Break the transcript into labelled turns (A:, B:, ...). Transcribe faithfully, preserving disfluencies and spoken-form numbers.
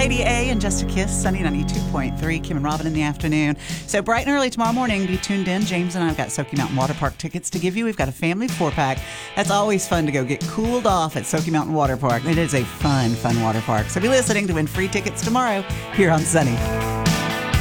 A: Lady A and Just a Kiss, Sunny ninety-two point three, Kim and Robin in the afternoon. So bright and early tomorrow morning, be tuned in. James and I have got Smoky Mountain Water Park tickets to give you. We've got a family four-pack. That's always fun to go get cooled off at Smoky Mountain Water Park. It is a fun, fun water park. So be listening to win free tickets tomorrow here on Sunny.